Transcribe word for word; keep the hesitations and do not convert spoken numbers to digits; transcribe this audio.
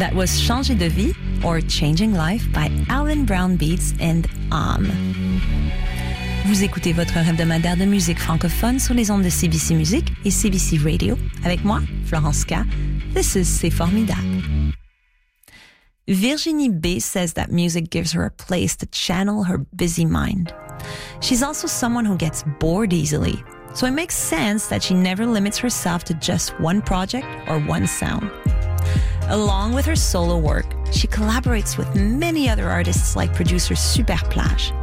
That was Changer de vie or Changing Life by Alvin Brown Beats and Am. Vous écoutez votre hebdomadaire de musique francophone sur les ondes de C B C Musique et C B C Radio avec moi, Florence K. This is C'est Formidable. Virginie B. says that music gives her a place to channel her busy mind. She's also someone who gets bored easily, so it makes sense that she never limits herself to just one project or one sound. Along with her solo work, she collaborates with many other artists like producer Superplage.